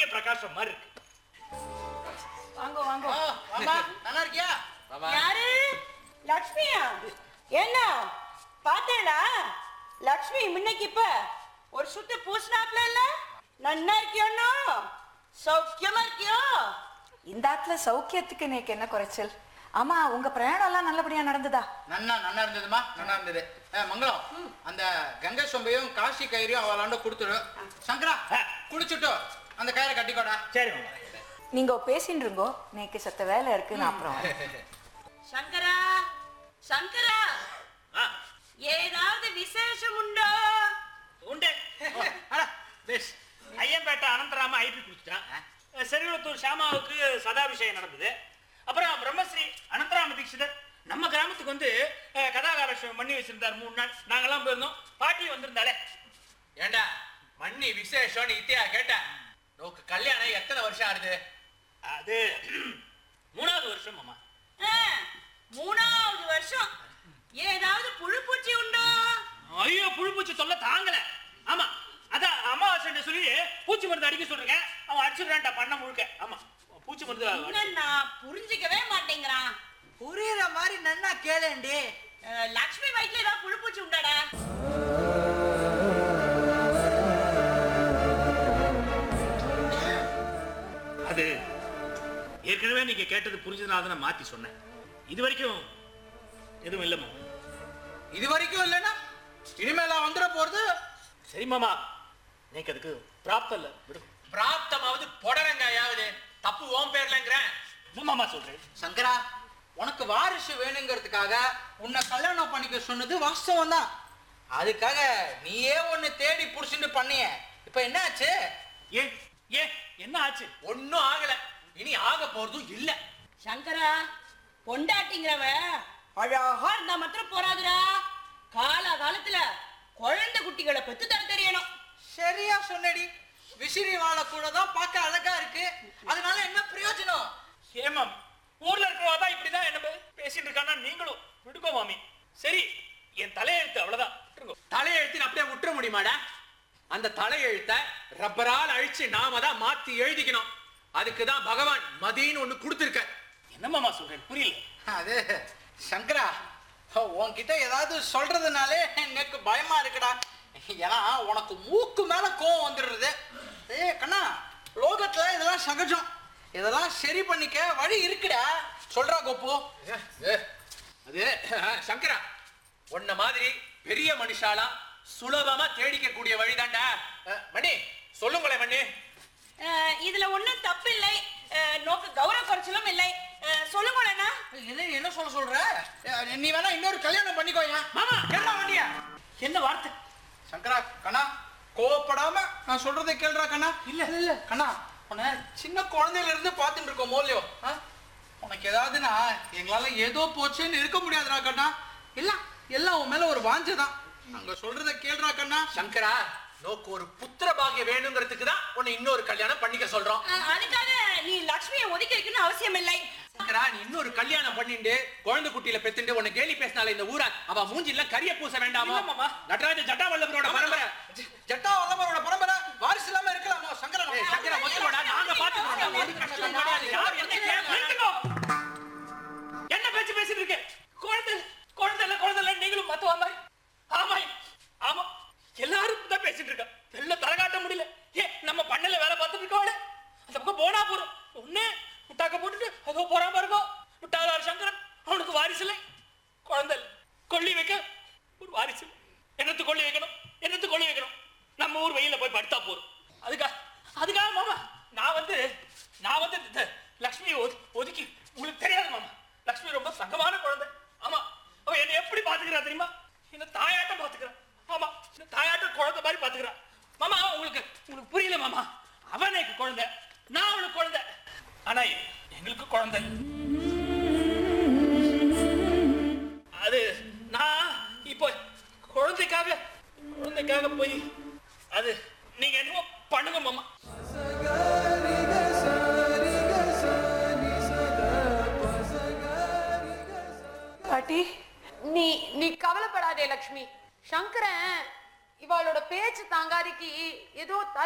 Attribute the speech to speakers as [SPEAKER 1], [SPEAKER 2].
[SPEAKER 1] பிரகாசம் மாதிரி இருக்கு.
[SPEAKER 2] வாங்க வாங்க.
[SPEAKER 3] மாமா நல்லா இருக்கியா?
[SPEAKER 2] யாரு? லக்ஷ்மியா? என்ன பாத்தேடா? லக்ஷ்மி முன்னைக்கு இப்ப ஒரு சுத்து பூசினாப்ல இல்ல? நன்னா இருக்கியோண்ணா? சௌக்கியமா இருக்கியோ?
[SPEAKER 4] இந்த ஆத்துல சௌக்கியத்துக்கு எனக்கு என்ன குறைச்சல்? ஆமா, உங்க பிரயாணம் எல்லாம் நல்லபடியா நடந்ததா?
[SPEAKER 3] நல்லா இருந்ததுமா, நல்லா இருந்தது. மங்களம், அந்த கங்கை சொம்பையும் காசி கயிறையும் அவளாண்ட கொடுத்துரு. சங்கரா குளிச்சுட்டு அந்த கயிறை கட்டிக்கோடா.
[SPEAKER 1] சரி மாமா.
[SPEAKER 4] நீங்க பேசிட்டு இருங்கோ, எனக்கு சத்த வேலை இருக்கு, நான் அப்புறம் வரேன்.
[SPEAKER 2] சங்கரா, சங்கரா, ஏதாவது விசேஷம் உண்டோ?
[SPEAKER 1] உண்டு. பெஸ் ஐயம்பேட்டை அனந்தராம ஐபி குடிச்சிட்டான். செருகுளத்தூர் ஷாமாவுக்கு சதாபிஷேகம் நடந்தது. அப்புறம் பிரம்மஸ்ரீ அனந்தராம தீட்சிதர் நம்ம கிராமத்துக்கு வந்து கதாகாலட்சம் பண்ணி வச்சிருந்தார். 3 நாள் நாங்கெல்லாம் போயிருந்தோம். பாட்டி வந்திருந்தாலே.
[SPEAKER 5] ஏண்டா மண்ணி விசேஷம் இத்தியா கேட்ட? நோக்கு கல்யாணம் எத்தனை வருஷம் ஆகுது?
[SPEAKER 1] அது 3வது வருஷம் மாமா.
[SPEAKER 2] 3வது வருஷம். ஏதாவது புழுப்பூச்சி உண்டோ?
[SPEAKER 1] ஐயோ, புழுப்பூச்சி தொல்லை தாங்கல. ஆமா, அதான் அமாவாசை சொல்லி பூச்சி மருந்து அடிக்க சொல்றீங்க. அவன் அடிச்சுடுறான்டா பண்ண முழுக்க. ஆமா, பூச்சி மருந்து
[SPEAKER 2] என்னன்னா புரிஞ்சிக்கவே மாட்டேங்கிறான்.
[SPEAKER 3] புரியுற மாதிரி நன்னா கேளேண்டி.
[SPEAKER 2] லக்ஷ்மி வயிற்றுல ஏதாவது புழுப்பூச்சி உண்டாடா?
[SPEAKER 1] அது ஏற்கனவே நீங்க கேட்டது புரிஞ்சதுனால நான் மாத்தி சொன்னேன். இது வரைக்கும் எதுவும் இல்லம்மா.
[SPEAKER 3] இது வரைக்கும் இல்லைன்னா இனிமேல வந்துட போறது.
[SPEAKER 1] சரி மாமா, நீக்கு அதுக்கு பிராப்தம் இல்ல, விடு.
[SPEAKER 5] பிராப்தமாவது பொடரங்காயாவது தப்பு ஓம் பேர்லங்கிறேன்.
[SPEAKER 1] மாமா சொல்றேன்.
[SPEAKER 3] சங்கரா, உனக்கு வாரிசு வேணுங்கிறதுக்காக உன்னை கல்யாணம் பண்ணிக்க சொன்னது வாஸ்தவம் தான். அதுக்காக நீயே ஒன்னு தேடி புடிச்சுட்டு பண்ணிய. இப்ப என்ன ஆச்சு?
[SPEAKER 1] ஏன் ஏன் என்ன ஆச்சு?
[SPEAKER 5] ஒன்னும் ஆகல, இனி ஆக போறதும் இல்ல.
[SPEAKER 2] சங்கரா, பொண்டாட்டிங்கிறவ அழகா இருந்தா மாத்திரம் போறாதுடா. காலத்துல குழந்தை குட்டிகளை பெத்து தர தெரியணும்.
[SPEAKER 3] சரியா சொன்னடி. விசிறி வாழை கூட தான் பார்க்க அழகா இருக்கு. அதனால என்ன பிரயோஜனம்?
[SPEAKER 1] ஏமா ஊர்ல இருக்கிறவா இப்படிதான் என்ன பேசிட்டு இருக்கானா? நீங்களும் விடுக்கோ மாமி. சரி, என் தலையெழுத்து அவ்வளவுதான்.
[SPEAKER 5] தலையெழுத்தின் அப்படியே விட்டுற முடியுமாடா? அந்த தலையெழுத்த ரப்பரால் அழிச்சு நாம தான் மாத்தி எழுதிக்கணும். அதுக்குதான் பகவான் மதின்னு ஒண்ணு கொடுத்திருக்க.
[SPEAKER 1] என்ன மாமா சொல்றேன், புரியல.
[SPEAKER 3] அது சங்கரா, உன்கிட்ட ஏதாவது சொல்றதுனாலே எனக்கு பயமா இருக்குடா. ஏன்னா உனக்கு மூக்கு மேல கோவம் வந்துடுறது. கண்ணா, லோகத்துல இதெல்லாம் சகஜம். இதெல்லாம் சரி பண்ணிக்க வழி இருக்குடா. சொல்றா கோப்பு.
[SPEAKER 5] அது சங்கரா, உன்ன மாதிரி பெரிய மனுஷாலா சுலபமா தேடிக்க கூடிய வழிதான்டா. மணி சொல்லுங்களேன் மணி.
[SPEAKER 2] இதுல ஒண்ணும் தப்பு இல்லை, நோக்கு கௌரவ குறைச்சலும் இல்லை. சொல்லுங்களேண்ணா.
[SPEAKER 3] என்ன சொல்ற? நீ வேணா இன்னொரு கல்யாணம் பண்ணிக்கோயா.
[SPEAKER 1] மாமா
[SPEAKER 3] கேள்றா வண்டியா.
[SPEAKER 1] என்ன வார்த்தை?
[SPEAKER 3] சங்கரா, கண்ணா கோவப்படாம நான் சொல்றதை கேள்றா கண்ணா. இல்ல கண்ணா, உன்னை சின்ன குழந்தையில இருந்து பார்த்துட்டு இருக்கோம் மோலியோ. உனக்கு ஏதாவதுன்னா எங்களால ஏதோ போச்சுன்னு இருக்க முடியாதுடா கண்ணா. எல்லாம் உன் மேல ஒரு வாஞ்சதான். அங்க சொல்றதை கேள்றா கண்ணா.
[SPEAKER 5] சங்கரா, நோக்கு ஒரு புத்திர பாக்கியம் வேணுங்கிறதுக்கு தான் உன்னை இன்னொரு கல்யாணம் பண்ணிக்க சொல்றோம்.
[SPEAKER 2] அதுக்காக நீ லக்ஷ்மியை ஒதுக்கி வைக்கணும்னு அவசியம் இல்லை.
[SPEAKER 5] சங்கரா, நீ இன்னொரு கல்யாணம் பண்ணிட்டு குழந்தை குட்டியில பெத்துட்டு உன்னை கேலி பேசினால இந்த ஊரா அவ மூஞ்சில கரிய பூச வேண்டாமா? நடராஜ ஜட்டா வல்லவரோட பரம்பரை.
[SPEAKER 3] ஜட்டா வல்லவரோட பரம்பரை வாரிசு இல்லாம இருக்கலாமா? சங்கரா
[SPEAKER 5] சங்கரா ஒத்துக்கோடா, நாங்க பாத்துக்கிறோம். ஒரு கஷ்டம் கிடையாது. யார் என்ன கேட்கணும்?
[SPEAKER 1] என்ன பேச்சு பேசிட்டு இருக்கு? குழந்தை நீங்களும் மத்தவா மாதிரி. ஆமா, எல்லாரும் தான் பேசிட்டு இருக்கா. வெள்ள தலை காட்ட முடியல. நம்ம பண்ணல வேலை பார்த்துட்டு இருக்கோம். அந்த பக்கம் போனா போறோம். ஒண்ணு முட்டாக்க போட்டுட்டு அதோ போறான் பாருங்க. முட்டாளார் சங்கரன், அவனுக்கு வாரிசு இல்லை, குழந்தை இல்லை. கொள்ளி வைக்க ஒரு வாரிசு. என்னத்து கொள்ளி வைக்கணும்? நம்ம ஊர் வெயில போய் படுத்தா போறோம். அதுக்காக மாமா நான் வந்து லக்ஷ்மியை ஒதுக்கி. உங்களுக்கு தெரியாது மாமா, லக்ஷ்மி ரொம்ப சங்கமான குழந்தை. ஆமா, அவ என்னை எப்படி பாத்துக்கிறா தெரியுமா? என்ன தாயாட்டம் பாத்துக்கிறா. ஆமா, தாயாட்டம் குழந்தை மாதிரி பாத்துக்கிறா. மாமா உங்களுக்கு புரியல மாமா. அவனுக்கு குழந்தை, நான் அவளுக்கு குழந்தை. ஆனா எங்களுக்கு குழந்தை. அது நான் இப்போ குழந்தைக்காக போய் அது நீங்க என்னமோ பண்ணுங்க மாமா.
[SPEAKER 4] பாட்டி,
[SPEAKER 6] நீ கவலைப்படாதே லக்ஷ்மி. சங்கரன் இவளோட பேச்சு தாங்காதிக்கு ஏதோ